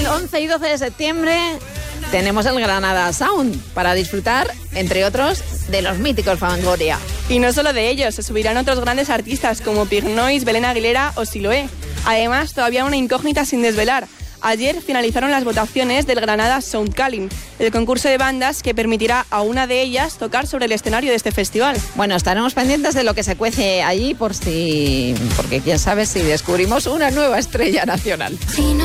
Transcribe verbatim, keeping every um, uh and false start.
el once y doce de septiembre tenemos el Granada Sound para disfrutar, entre otros, de los míticos Fangoria. Y no solo de ellos, se subirán otros grandes artistas como Pig Noise, Belén Aguilera o Siloé. Además, todavía una incógnita sin desvelar. Ayer finalizaron las votaciones del Granada Sound Calling, el concurso de bandas que permitirá a una de ellas tocar sobre el escenario de este festival. Bueno, estaremos pendientes de lo que se cuece allí por si, porque quién sabe si descubrimos una nueva estrella nacional. Si no